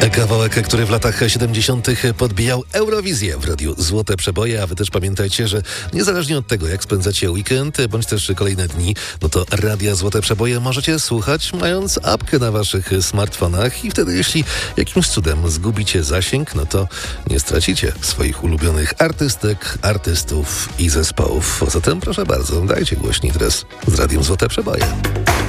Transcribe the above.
Kawałek, który w latach 70. podbijał Eurowizję w radiu Złote Przeboje, a wy też pamiętajcie, że niezależnie od tego, jak spędzacie weekend, bądź też kolejne dni, no to radia Złote Przeboje możecie słuchać, mając apkę na waszych smartfonach i wtedy, jeśli jakimś cudem zgubicie zasięg, no to nie stracicie swoich ulubionych artystek, artystów i zespołów. Zatem proszę bardzo, dajcie głośniej teraz z radiem Złote Przeboje.